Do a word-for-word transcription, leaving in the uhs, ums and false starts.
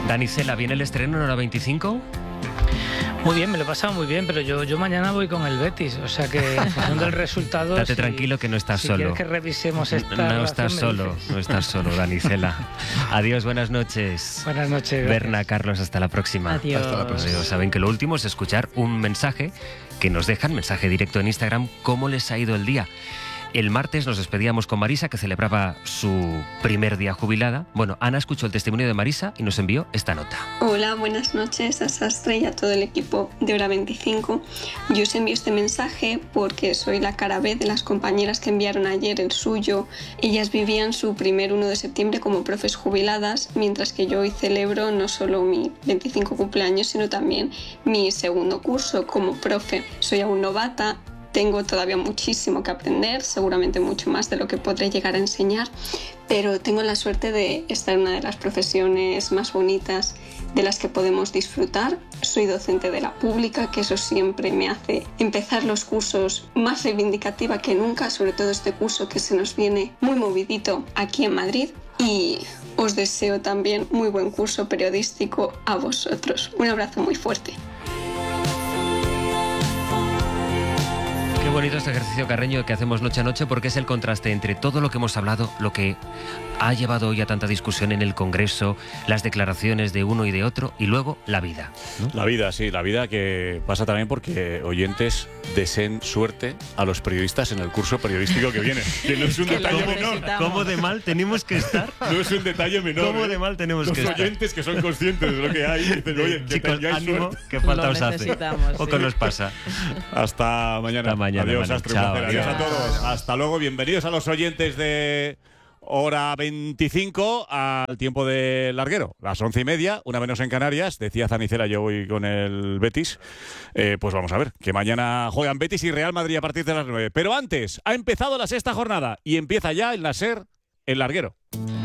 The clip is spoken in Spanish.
Dani Cela, ¿viene el estreno en Hora veinticinco? Muy bien, me lo he pasado muy bien, pero yo, yo mañana voy con el Betis, o sea que en función del resultado... Date si, tranquilo que no estás si solo. Si quieres que revisemos esta No estás solo, dices. no estás solo, Dani Cela. Adiós, buenas noches. Buenas noches. Gracias. Berna, Carlos, hasta la próxima. Adiós. Hasta la próxima. Saben que lo último es escuchar un mensaje que nos dejan, mensaje directo en Instagram, cómo les ha ido el día. El martes nos despedíamos con Marisa, que celebraba su primer día jubilada. Bueno, Ana escuchó el testimonio de Marisa y nos envió esta nota. Hola, buenas noches a Sastre y a todo el equipo de Hora veinticinco. Yo os envío este mensaje porque soy la cara B de las compañeras que enviaron ayer el suyo. Ellas vivían su primer uno de septiembre como profes jubiladas, mientras que yo hoy celebro no solo mi veinticinco cumpleaños, sino también mi segundo curso como profe. Soy aún novata. Tengo todavía muchísimo que aprender, seguramente mucho más de lo que podré llegar a enseñar, pero tengo la suerte de estar en una de las profesiones más bonitas de las que podemos disfrutar. Soy docente de la pública, que eso siempre me hace empezar los cursos más reivindicativa que nunca, sobre todo este curso que se nos viene muy movidito aquí en Madrid. Y os deseo también muy buen curso periodístico a vosotros. Un abrazo muy fuerte. Qué bonito este ejercicio, Carreño, que hacemos noche a noche, porque es el contraste entre todo lo que hemos hablado, lo que ha llevado hoy a tanta discusión en el Congreso, las declaraciones de uno y de otro, y luego la vida, ¿no? La vida, sí, la vida que pasa también porque oyentes deseen suerte a los periodistas en el curso periodístico que viene. Que no es un detalle menor. ¿Cómo de mal tenemos que estar? No es un detalle menor. ¿Cómo ¿eh? de mal tenemos los que estar? Los oyentes que son conscientes de lo que hay dicen, oye, que chicos, tengáis ánimo, suerte. que falta Lo os hace. necesitamos, Poco sí. nos pasa. Hasta mañana. Hasta mañana, Adiós, Manu. Astro, Chao, un placer. Adiós a adiós. todos. Hasta luego. Bienvenidos a los oyentes de Hora veinticinco al tiempo de larguero. Las once y media, una menos en Canarias. Decía Dani Cela, yo voy con el Betis. Eh, pues vamos a ver, que mañana juegan Betis y Real Madrid a partir de las nueve. Pero antes, ha empezado la sexta jornada y empieza ya el Nasser, el larguero.